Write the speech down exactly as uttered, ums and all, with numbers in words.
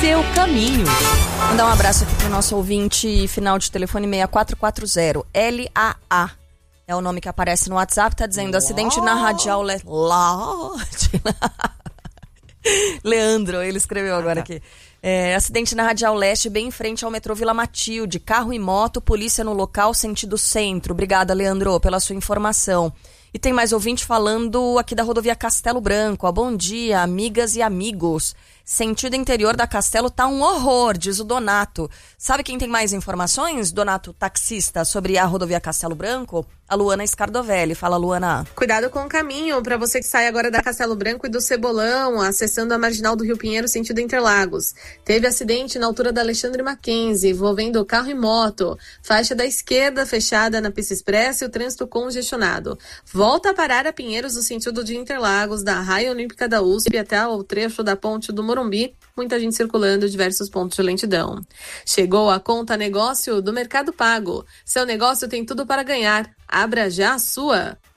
seu caminho. Mandar um abraço aqui pro nosso ouvinte final de telefone seis quatro quatro zero, L A A. É o nome que aparece no WhatsApp, tá dizendo acidente na Radial Le... Lá... Leandro, ele escreveu agora aqui. É, acidente na Radial Leste, bem em frente ao metrô Vila Matilde. Carro e moto, polícia no local, sentido centro. Obrigada, Leandro, pela sua informação. E tem mais ouvinte falando aqui da rodovia Castelo Branco. Ó, bom dia, amigas e amigos. Sentido interior da Castelo tá um horror, diz o Donato. Sabe quem tem mais informações, Donato, taxista, sobre a rodovia Castelo Branco? A Luana Scardovelli. Fala, Luana. Cuidado com o caminho, para você que sai agora da Castelo Branco e do Cebolão, acessando a Marginal do Rio Pinheiro, sentido Interlagos. Teve acidente na altura da Alexandre Mackenzie, envolvendo carro e moto. Faixa da esquerda fechada na pista expressa e o trânsito congestionado. Volta a parar a Pinheiros no sentido de Interlagos, da Raia Olímpica da U S P até o trecho da ponte do Morumbi. Muita gente circulando, diversos pontos de lentidão. Chegou a conta negócio do Mercado Pago. Seu negócio tem tudo para ganhar. Abra já a sua.